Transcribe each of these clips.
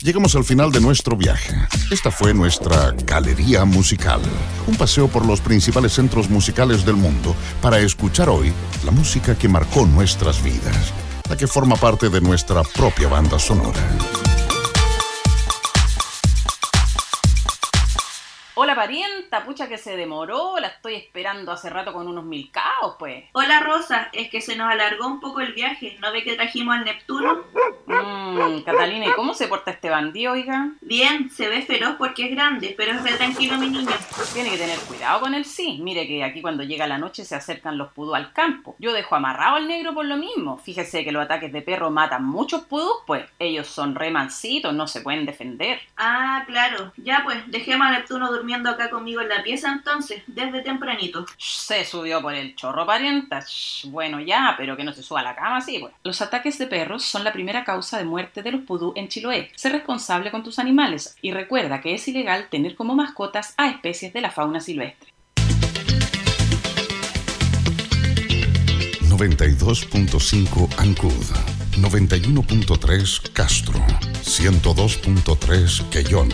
Llegamos al final de nuestro viaje. Esta fue nuestra galería musical. Un paseo por los principales centros musicales del mundo para escuchar hoy la música que marcó nuestras vidas, la que forma parte de nuestra propia banda sonora. Hola parienta, pucha que se demoró, la estoy esperando hace rato con unos milcaos, pues. Hola Rosa, es que se nos alargó un poco el viaje, ¿no ve que trajimos al Neptuno? Catalina, ¿y cómo se porta este bandido, oiga? Bien, se ve feroz porque es grande, pero es re tranquilo mi niño. Tiene que tener cuidado con él, sí. Mire que aquí cuando llega la noche se acercan los pudú al campo. Yo dejo amarrado al negro por lo mismo. Fíjese que los ataques de perro matan muchos pudú, pues. Ellos son re mansitos, no se pueden defender. Ah, claro. Ya pues, dejemos a Neptuno durmiendo acá conmigo en la pieza entonces, desde tempranito. Se subió por el chorro, parienta. Bueno, ya, pero que no se suba a la cama, sí, pues. Los ataques de perros son la primera causa de muerte de los pudú en Chiloé. Sé responsable con tus animales y recuerda que es ilegal tener como mascotas a especies de la fauna silvestre. 92.5 Ancud, 91.3 Castro, 102.3 Quellón,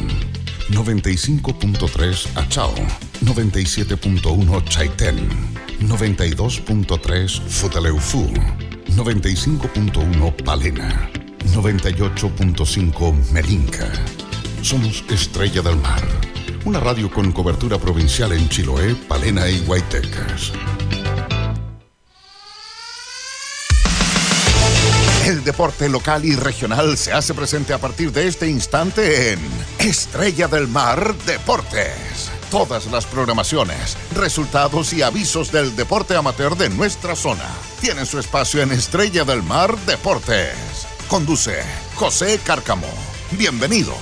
95.3 Achao, 97.1 Chaitén, 92.3 Futaleufú, 95.1 Palena, 98.5 Melinca. Somos Estrella del Mar, una radio con cobertura provincial en Chiloé, Palena y Guaytecas. El deporte local y regional se hace presente a partir de este instante en Estrella del Mar Deportes. Todas las programaciones, resultados y avisos del deporte amateur de nuestra zona tienen su espacio en Estrella del Mar Deportes. Conduce José Cárcamo. Bienvenidos.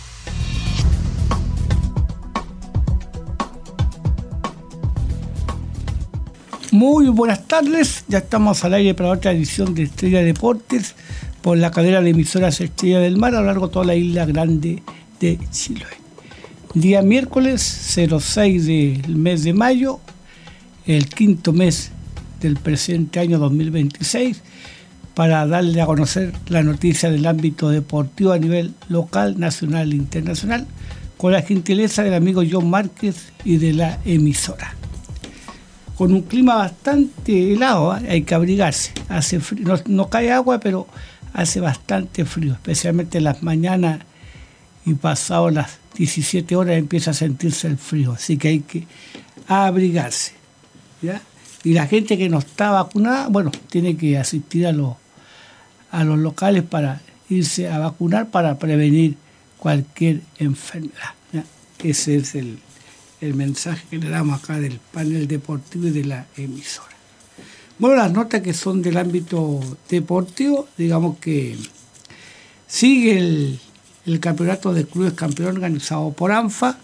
Muy buenas tardes, ya estamos al aire para otra edición de Estrella Deportes por la cadena de emisoras Estrella del Mar a lo largo de toda la isla grande de Chiloé. Día miércoles 06 del mes de mayo, el quinto mes del presente año 2026, para darle a conocer la noticia del ámbito deportivo a nivel local, nacional e internacional, con la gentileza del amigo John Márquez y de la emisora. Con un clima bastante helado, hay que abrigarse. Hace frío, no cae agua, pero hace bastante frío, especialmente en las mañanas y pasado las 17 horas empieza a sentirse el frío, así que hay que abrigarse, ¿ya? Y la gente que no está vacunada, bueno, tiene que asistir a los locales para irse a vacunar para prevenir cualquier enfermedad, ¿ya? Ese es el mensaje que le damos acá del panel deportivo y de la emisora. Bueno, las notas que son del ámbito deportivo, digamos que sigue el campeonato de clubes campeón organizado por ANFA.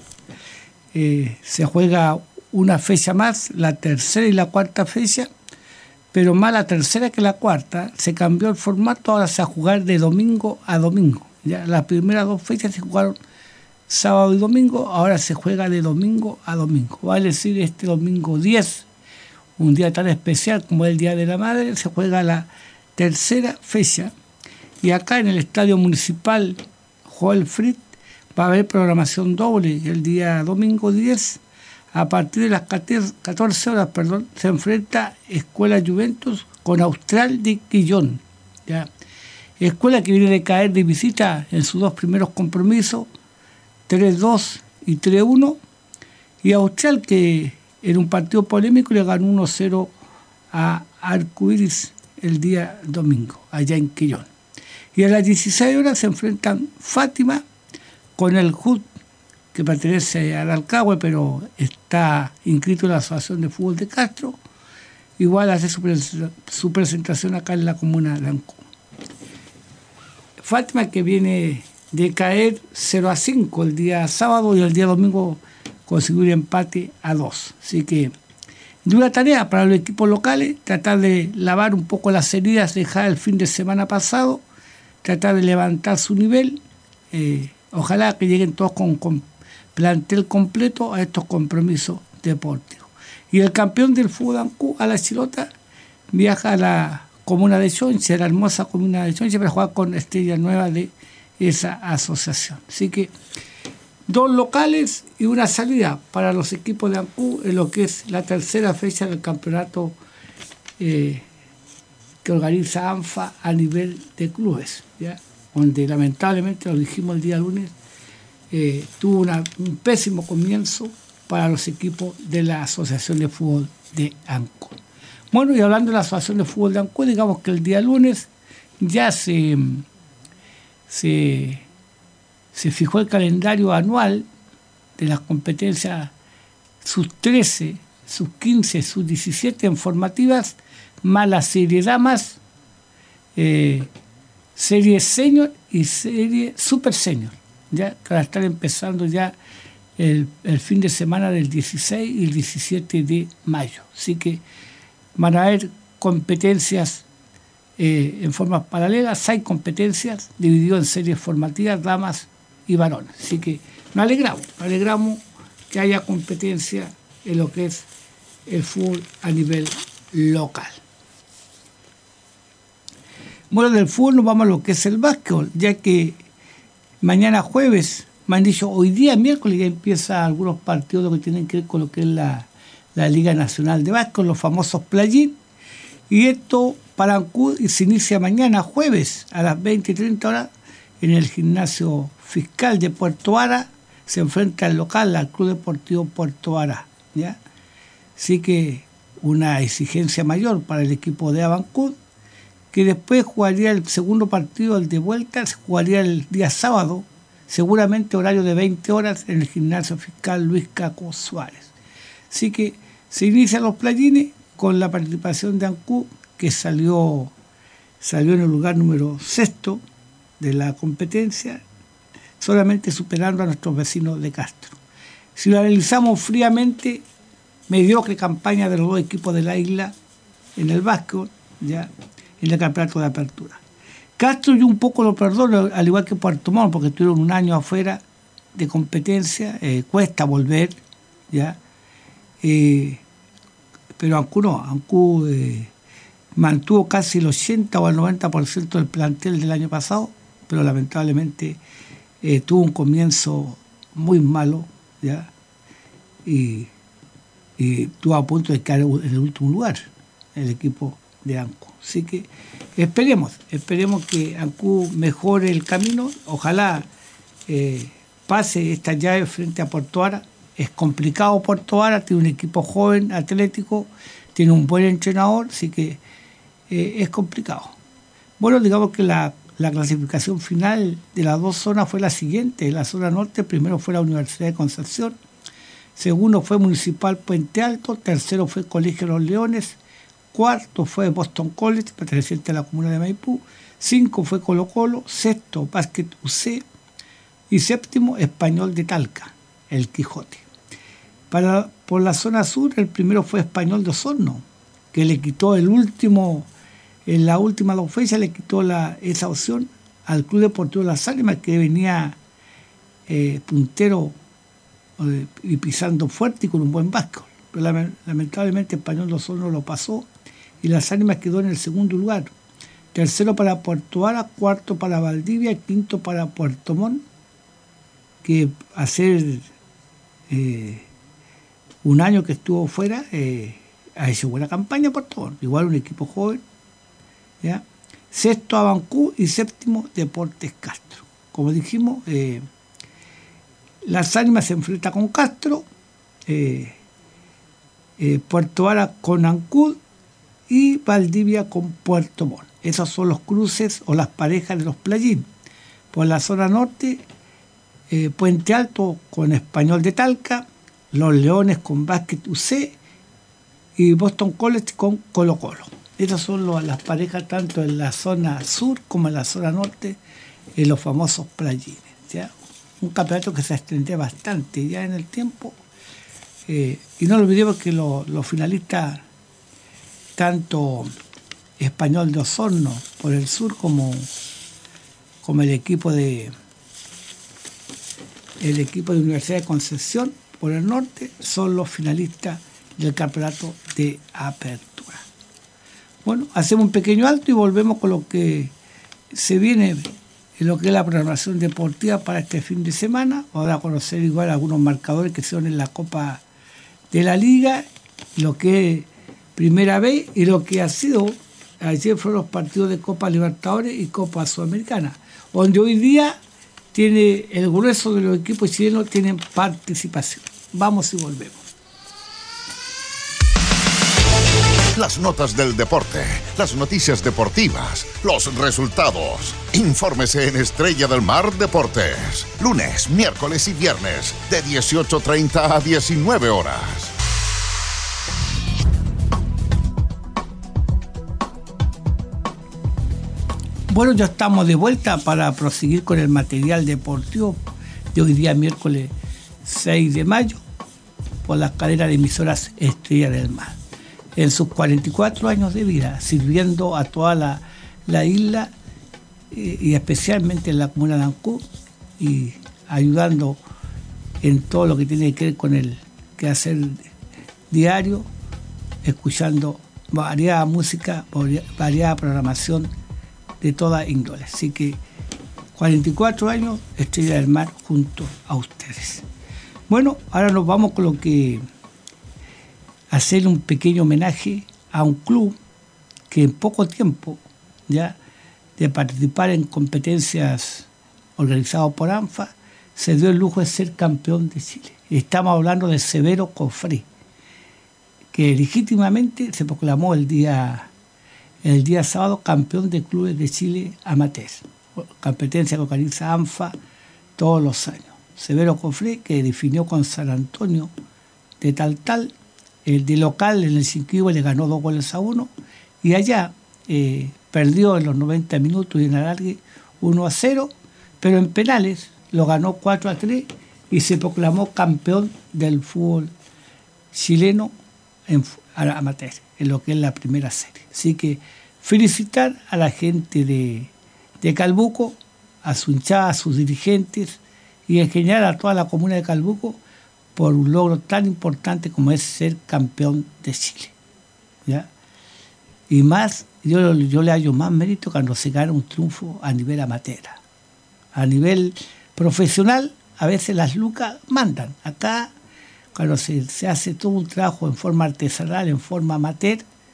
Se juega una fecha más, la tercera y la cuarta fecha, pero más la tercera que la cuarta. Se cambió el formato, ahora se va a jugar de domingo a domingo. Ya las primeras dos fechas se jugaron sábado y domingo, ahora se juega de domingo a domingo. Vale decir, este domingo 10, un día tan especial como el Día de la Madre, se juega la tercera fecha. Y acá en el Estadio Municipal Joel Fritz va a haber programación doble. El día domingo 10, a partir de las 14 horas, se enfrenta Escuela Juventus con Austral de Quillón. ¿Ya? Escuela que viene de caer de visita en sus dos primeros compromisos, 3-2 y 3-1, y Austral, que en un partido polémico le ganó 1-0 a Arcoíris el día domingo, allá en Quillón. Y a las 16 horas se enfrentan Fátima con el HUD, que pertenece al Alcagüe, pero está inscrito en la Asociación de Fútbol de Castro. Igual hace su presentación acá en la comuna de Ancud. Fátima, que viene de caer 0-5 el día sábado, y el día domingo consiguió un empate a 2. Así que dura tarea para los equipos locales, tratar de lavar un poco las heridas dejadas el fin de semana pasado, tratar de levantar su nivel. Ojalá que lleguen todos con plantel completo a estos compromisos deportivos. Y el campeón del fútbol Ancud, a la Chilota, viaja a la comuna de Chonche, la hermosa comuna de Chonche, para jugar con Estrella Nueva de esa asociación. Así que 2 locales y una salida para los equipos de Ancud en lo que es la tercera fecha del campeonato que organiza ANFA a nivel de clubes, ¿ya? Donde lamentablemente, lo dijimos el día lunes, tuvo un pésimo comienzo para los equipos de la Asociación de Fútbol de Ancud. Bueno, y hablando de la Asociación de Fútbol de Ancud, digamos que el día lunes ya se fijó el calendario anual de las competencias sus 13, sus 15, sus 17 en formativas, más la serie damas, serie senior y serie super senior, ya que van a estar empezando ya el fin de semana del 16 y el 17 de mayo. Así que van a haber competencias en forma paralela, 6 competencias divididas en series formativas, damas y varones. Así que nos alegramos que haya competencia en lo que es el fútbol a nivel local. Bueno, del fútbol nos vamos a lo que es el básquetbol, ya que mañana jueves, me han dicho hoy día miércoles ya empiezan algunos partidos que tienen que ver con lo que es la Liga Nacional de Básquetbol, los famosos play-in, y esto para Ancud se inicia mañana jueves a las 20:30 horas en el gimnasio fiscal de Puerto Vara. Se enfrenta al local, al Club Deportivo Puerto Vara, ¿ya? Así que una exigencia mayor para el equipo de Ancud, que después jugaría el segundo partido, el de vuelta, se jugaría el día sábado, seguramente horario de 20 horas en el gimnasio fiscal Luis Caco Suárez. Así que se inician los play-ins con la participación de Ancud, que salió en el lugar número 6 de la competencia, solamente superando a nuestros vecinos de Castro. Si lo analizamos fríamente, mediocre campaña de los 2 equipos de la isla en el básquetbol, ya en el campeonato de apertura. Castro yo un poco lo perdono, al igual que Puerto Montt, porque estuvieron un año afuera de competencia, cuesta volver, ya. Pero Ancud no, Ancud mantuvo casi el 80 o el 90% del plantel del año pasado, pero lamentablemente tuvo un comienzo muy malo, ¿ya? Y estuvo a punto de caer en el último lugar el equipo de Ancud. Así que esperemos que Ancud mejore el camino, ojalá pase esta llave frente a Puerto Vara. Es complicado Puerto Vara, tiene un equipo joven, atlético, tiene un buen entrenador, así que es complicado. Bueno, digamos que la clasificación final de las 2 zonas fue la siguiente. En la zona norte, primero fue la Universidad de Concepción, segundo fue Municipal Puente Alto, tercero fue Colegio de los Leones, cuarto fue Boston College, perteneciente a la comuna de Maipú, 5 fue Colo Colo, sexto Básquet UC y séptimo Español de Talca, el Quijote. Por la zona sur, el primero fue Español de Osorno, que le quitó en la última 2 fechas, le quitó esa opción al Club Deportivo Las Ánimas, que venía puntero y pisando fuerte y con un buen básquetbol. Pero lamentablemente Español de Osorno lo pasó y Las Ánimas quedó en el segundo lugar. Tercero para Puerto Vara, cuarto para Valdivia, quinto para Puerto Montt, que hacer un año que estuvo fuera ha hecho buena campaña Puerto Montt, igual un equipo joven, ¿ya? Sexto Ancud y séptimo Deportes Castro. Como dijimos, Las Ánimas se enfrenta con Castro, Puerto Vara con Ancud y Valdivia con Puerto Montt. Esos son los cruces o las parejas de los play-in. Por la zona norte, Puente Alto con Español de Talca, Los Leones con Básquet UC y Boston College con Colo Colo. Esas son las parejas tanto en la zona sur como en la zona norte, en los famosos play-in, ¿ya? Un campeonato que se extendió bastante ya en el tiempo. Y no olvidemos que los finalistas, tanto Español de Osorno por el sur como el equipo de Universidad de Concepción por el norte, son los finalistas del campeonato de apertura. Bueno, hacemos un pequeño alto y volvemos con lo que se viene en lo que es la programación deportiva para este fin de semana. Vamos a conocer igual algunos marcadores que son en la Copa de la Liga, lo que es Primera B y lo que ha sido, ayer fueron los partidos de Copa Libertadores y Copa Sudamericana, donde hoy día tiene el grueso de los equipos chilenos tienen participación. Vamos y volvemos. Las notas del deporte, las noticias deportivas, los resultados. Infórmese en Estrella del Mar Deportes. Lunes, miércoles y viernes de 18:30 a 19 horas. Bueno, ya estamos de vuelta para proseguir con el material deportivo de hoy día, miércoles 6 de mayo, por las cadenas de emisoras Estrella del Mar. En sus 44 años de vida, sirviendo a toda la isla y especialmente en la comuna de Ancud, y ayudando en todo lo que tiene que ver con el quehacer diario, escuchando variada música, variada programación de toda índole. Así que 44 años, Estrella del Mar junto a ustedes. Bueno, ahora nos vamos con lo que hacer un pequeño homenaje a un club que en poco tiempo ya de participar en competencias organizadas por ANFA se dio el lujo de ser campeón de Chile. Estamos hablando de Severo Cofré, que legítimamente se proclamó el día sábado campeón de clubes de Chile amateur, competencia que organiza ANFA todos los años. Severo Cofré, que definió con San Antonio de Taltal, el de local en el Cinquihue le ganó 2-1, y allá perdió en los 90 minutos y en alargue 1-0, pero en penales lo ganó 4-3 y se proclamó campeón del fútbol chileno en amateur, en lo que es la primera serie. Así que felicitar a la gente de Calbuco, a su hinchada, a sus dirigentes y en general a toda la comuna de Calbuco por un logro tan importante como es ser campeón de Chile, ¿ya? Y más, yo le hallo más mérito cuando se gana un triunfo a nivel amateur. A nivel profesional, a veces las lucas mandan. Acá, cuando se hace todo un trabajo en forma artesanal, en forma amateur,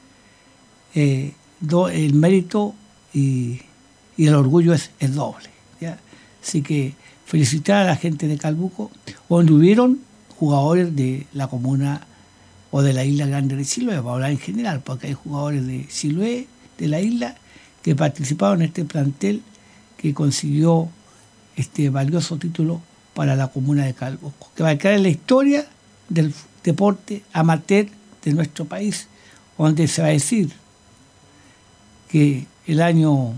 el mérito y el orgullo es doble, ¿ya? Así que felicitar a la gente de Calbuco, donde hubieron jugadores de la comuna o de la isla grande de Chiloé, para hablar en general, porque hay jugadores de Chiloé, de la isla, que participaron en este plantel que consiguió este valioso título para la comuna de Calbuco, que va a quedar en la historia del deporte amateur de nuestro país, donde se va a decir que el año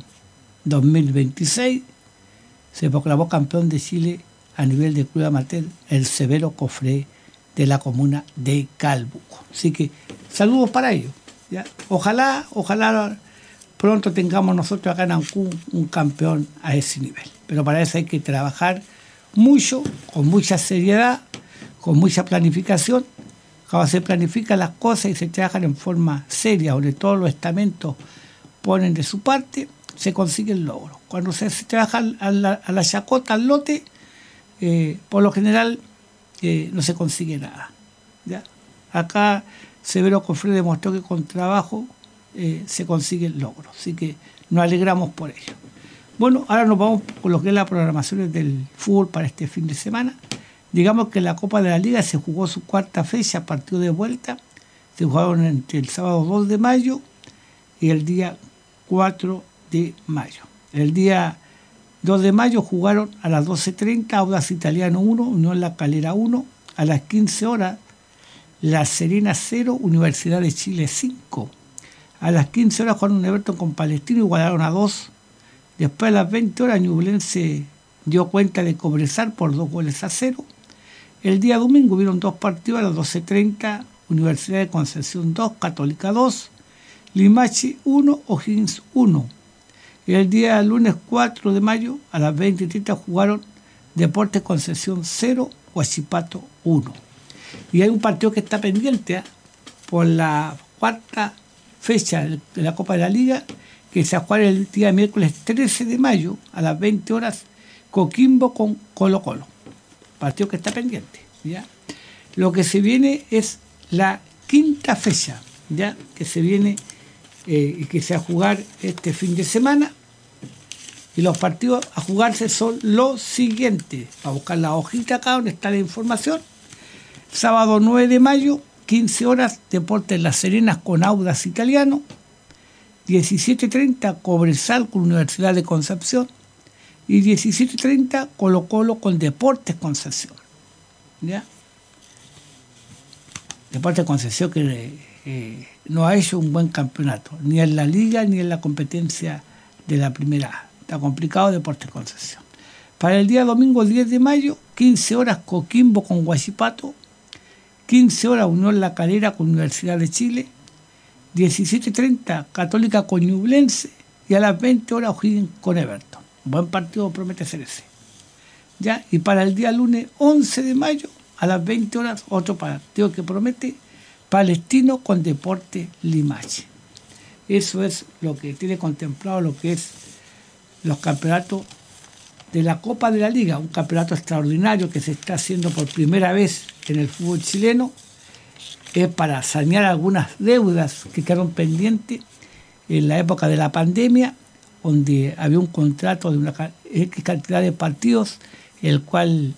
2026 se proclamó campeón de Chile a nivel de club amateur el Severo Cofré de la comuna de Calbuco. Así que saludos para ellos, ¿ya? Ojalá pronto tengamos nosotros acá en Ancud un campeón a ese nivel. Pero para eso hay que trabajar mucho, con mucha seriedad, con mucha planificación. Cuando se planifican las cosas y se trabajan en forma seria, donde todos los estamentos ponen de su parte, se consigue el logro. Cuando se trabaja a la chacota, al lote, por lo general no se consigue nada, ¿ya? Acá Severo Cofré demostró que con trabajo se consigue el logro, así que nos alegramos por ello. Bueno, ahora nos vamos con lo que es las programaciones del fútbol para este fin de semana. Digamos que la Copa de la Liga se jugó su cuarta fecha, partido de vuelta, se jugaron entre el sábado 2 de mayo y el día 4 de mayo. El día 2 de mayo jugaron a las 12:30 Audax Italiano 1, Unión La Calera 1, a las 15 horas La Serena 0, Universidad de Chile 5. A las 15 horas jugaron Everton con Palestino, igualaron a 2. Después a las 20 horas Ñublense dio cuenta de Cobresal por 2-0. El día domingo hubieron dos partidos a las 12:30, Universidad de Concepción 2, Católica 2, Limache 1, O'Higgins 1. El día lunes 4 de mayo a las 20:30 jugaron Deportes Concepción 0, Huachipato 1. Y hay un partido que está pendiente por la cuarta fecha de la Copa de la Liga, que se va a jugar el día miércoles 13 de mayo a las 20 horas, Coquimbo con Colo-Colo. Partido que está pendiente, ¿ya? Lo que se viene es la quinta fecha, ¿ya? Que se viene y que se va a jugar este fin de semana. Y los partidos a jugarse son los siguientes. Para buscar la hojita acá donde está la información. Sábado 9 de mayo, 15 horas, Deportes Las Serenas con Audax Italiano. 17:30, Cobresal con Universidad de Concepción. Y 17:30, Colo-Colo con Deportes Concepción. ¿Ya? Deportes Concepción que no ha hecho un buen campeonato, ni en la liga ni en la competencia de la primera A. Está complicado Deportes Concepción. Para el día domingo 10 de mayo, 15 horas, Coquimbo con Huachipato. 15 horas, Unión La Calera con Universidad de Chile. 17:30, Católica con Ñublense. Y a las 20 horas, O'Higgins con Everton. Buen partido promete ser ese. ¿Ya? Y para el día lunes 11 de mayo, a las 20 horas, otro partido que promete, Palestino con Deportes Limache. Eso es lo que tiene contemplado lo que es los campeonatos de la Copa de la Liga, un campeonato extraordinario que se está haciendo por primera vez en el fútbol chileno. Es para sanear algunas deudas que quedaron pendientes en la época de la pandemia, donde había un contrato de una X cantidad de partidos, el cual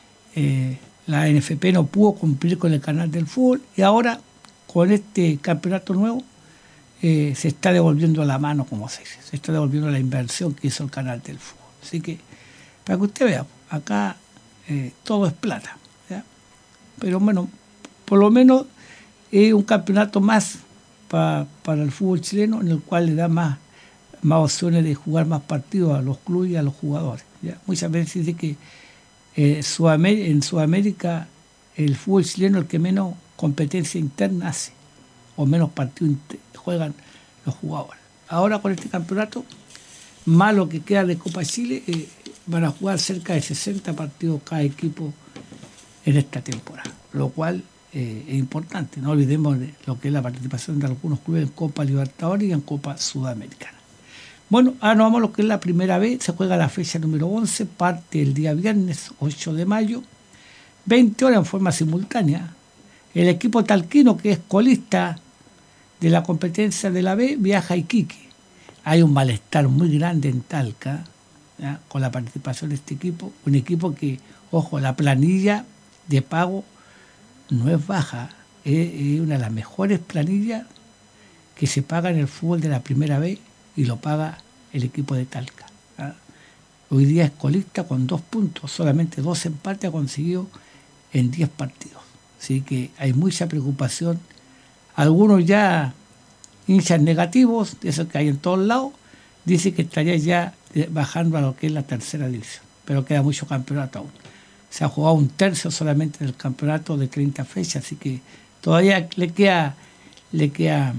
la NFP no pudo cumplir con el canal del fútbol, y ahora con este campeonato nuevo se está devolviendo la mano, como se dice, se está devolviendo la inversión que hizo el canal del fútbol. Así que, para que usted vea, acá todo es plata, ¿ya? Pero bueno, por lo menos es un campeonato más para el fútbol chileno, en el cual le da más opciones de jugar más partidos a los clubes y a los jugadores, ¿ya? Muchas veces se dice que en Sudamérica el fútbol chileno es el que menos competencia interna hace, o menos partidos juegan los jugadores. Ahora con este campeonato, más lo que queda de Copa Chile, van a jugar cerca de 60 partidos cada equipo en esta temporada, lo cual es importante. No olvidemos de lo que es la participación de algunos clubes en Copa Libertadores y en Copa Sudamericana. Bueno, ahora nos vamos a lo que es la primera vez. Se juega la fecha número 11, parte el día viernes 8 de mayo, 20 horas en forma simultánea. El equipo talquino, que es colista de la competencia de la B, viaja a Iquique. Hay un malestar muy grande en Talca, ¿ya? Con la participación de este equipo. Un equipo que, ojo, la planilla de pago no es baja. Es una de las mejores planillas que se paga en el fútbol de la primera B, y lo paga el equipo de Talca, ¿ya? Hoy día es colista con 2 puntos, solamente 2 empates ha conseguido en 10 partidos. Así que hay mucha preocupación. Algunos ya hinchas negativos, de esos que hay en todos lados, dicen que estaría ya bajando a lo que es la tercera división, pero queda mucho campeonato aún. Se ha jugado 1/3 solamente del campeonato de 30 fechas, así que todavía le queda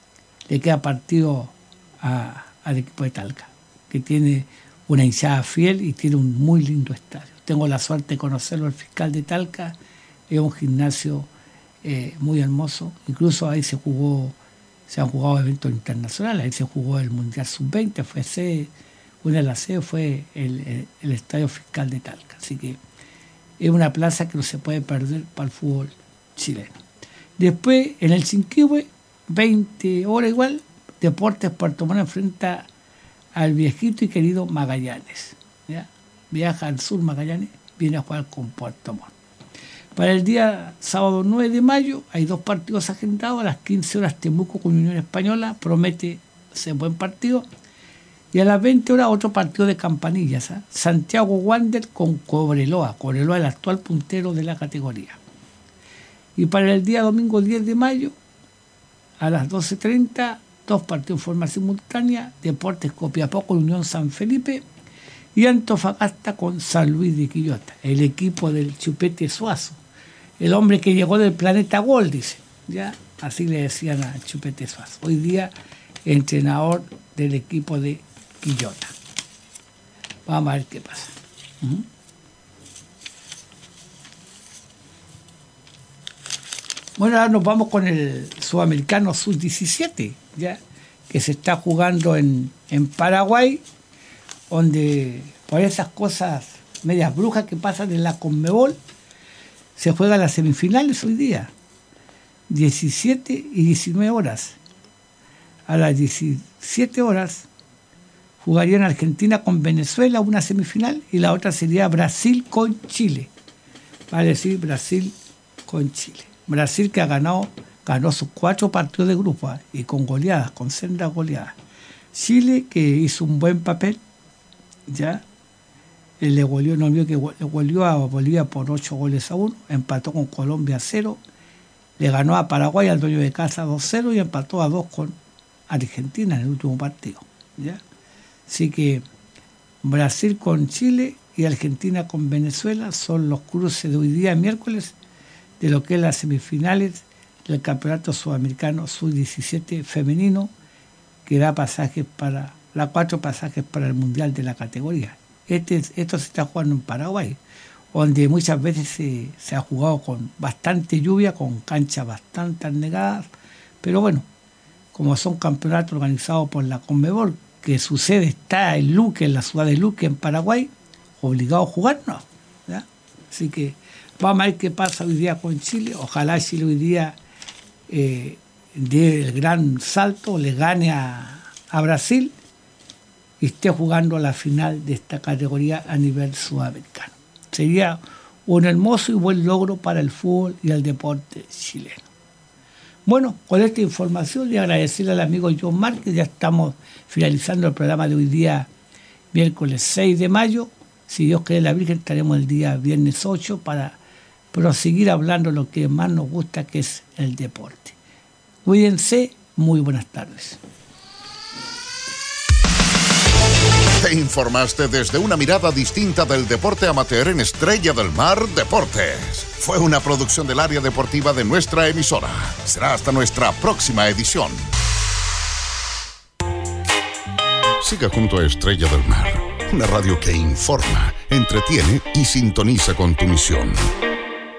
partido al equipo de Talca, que tiene una hinchada fiel y tiene un muy lindo estadio. Tengo la suerte de conocerlo, el fiscal de Talca. Es un gimnasio muy hermoso. Incluso ahí se han jugado eventos internacionales. Ahí se jugó el Mundial Sub-20, una de las sedes fue el Estadio Fiscal de Talca. Así que es una plaza que no se puede perder para el fútbol chileno. Después, en el Chinquihue, 20 horas igual, Deportes Puerto Montt enfrenta al viejito y querido Magallanes, ¿ya? Viaja al sur Magallanes, viene a jugar con Puerto Montt. Para el día sábado 9 de mayo hay 2 partidos agendados. A las 15 horas, Temuco con Unión Española, promete ser buen partido. Y a las 20 horas otro partido de campanillas, ¿eh? Santiago Wander con Cobreloa, el actual puntero de la categoría. Y para el día domingo 10 de mayo, a las 12:30, 2 partidos en forma simultánea, Deportes Copiapó con Unión San Felipe y Antofagasta con San Luis de Quillota, el equipo del Chupete Suazo, el hombre que llegó del planeta Gol, dice, ¿ya? Así le decían a Chupete Suazo. Hoy día entrenador del equipo de Quillota. Vamos a ver qué pasa. Bueno, ahora nos vamos con el Sudamericano Sub-17, ¿ya? Que que se está jugando en Paraguay, donde por esas cosas medias brujas que pasan en la Conmebol, se juegan las semifinales hoy día, 17 y 19 horas. A las 17 horas jugarían Argentina con Venezuela una semifinal y la otra sería Brasil con Chile. Vale decir Brasil con Chile. Brasil que ganó sus 4 partidos de grupo y con goleadas, con sendas goleadas. Chile que hizo un buen papel, ya. Le goleó, no olvidó que le goleó a Bolivia por 8-1, empató con Colombia 0, le ganó a Paraguay al dueño de casa 2-0 y empató a 2 con Argentina en el último partido, ¿ya? Así que Brasil con Chile y Argentina con Venezuela son los cruces de hoy día, miércoles, de lo que es las semifinales del Campeonato Sudamericano Sub-17 femenino, que da 4 pasajes para el Mundial de la categoría. Esto se está jugando en Paraguay, donde muchas veces se ha jugado con bastante lluvia, con canchas bastante anegadas, pero bueno, como son campeonatos organizados por la Conmebol, que su sede está en Luque, en la ciudad de Luque, en Paraguay, obligado a jugar, no, ¿ya? Así que vamos a ver qué pasa hoy día con Chile. Ojalá Chile hoy día dé el gran salto, le gane a Brasil y esté jugando la final de esta categoría a nivel sudamericano. Sería un hermoso y buen logro para el fútbol y el deporte chileno. Bueno, con esta información y agradecerle al amigo John Márquez, ya estamos finalizando el programa de hoy día, miércoles 6 de mayo. Si Dios quiere la Virgen, estaremos el día viernes 8 para proseguir hablando lo que más nos gusta, que es el deporte. Cuídense, muy buenas tardes. Te informaste desde una mirada distinta del deporte amateur en Estrella del Mar Deportes. Fue una producción del área deportiva de nuestra emisora. Será hasta nuestra próxima edición. Siga junto a Estrella del Mar, una radio que informa, entretiene y sintoniza con tu misión.